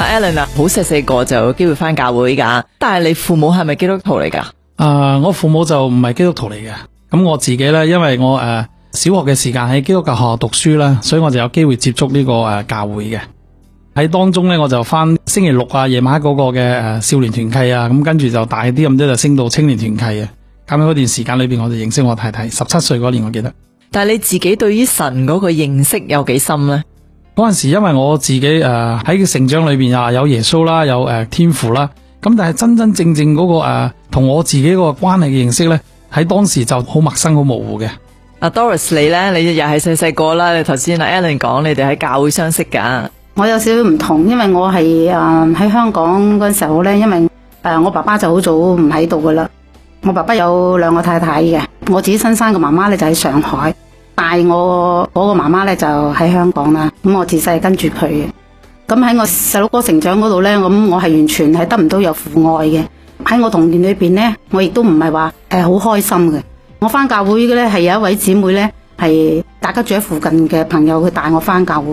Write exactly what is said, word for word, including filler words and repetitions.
Alan 啊，好細細個就有機會翻教會噶，但係你父母係咪基督徒嚟噶？ 啊、呃，我父母就唔係基督徒嚟嘅。咁我自己咧，因為我誒、呃、小學嘅時間喺基督教學校讀書啦，所以我就有機會接觸呢、這個誒、呃、教會嘅。喺當中咧，我就翻星期六啊夜晚嗰個嘅誒、呃、少年團契啊，咁跟住就大啲咁多就升到青年團契啊。咁喺嗰段時間裏邊，我就認識我太太。十七歲嗰年我記得。但係你自己對於神嗰個認識有幾深呢？嗰陣時因為我自己誒喺佢成長裏邊啊有耶穌啦，有誒、呃、天父啦，咁但係真真正正嗰、那個誒同、呃、我自己個關係嘅認識咧，喺當時就好陌生好模糊嘅。阿 Doris 你咧，你又係細細個啦，你頭先阿 Alan 講你哋喺教會相識噶。 我有少少唔同，因為我係誒喺香港嗰陣時候咧，因為誒、呃、我爸爸就好早唔喺度噶啦。我爸爸有兩個太太嘅，我自己親生嘅媽媽咧就喺上海，但係我嗰個媽媽咧就喺香港啦。咁我自細跟住佢嘅，咁喺我細佬哥成長嗰度咧，咁我係完全係得唔到有父愛嘅。喺我童年裏邊咧，我亦都唔係話誒好開心嘅。我翻教會嘅咧係有一位姊妹咧係大家住喺附近嘅朋友，佢帶我翻教會。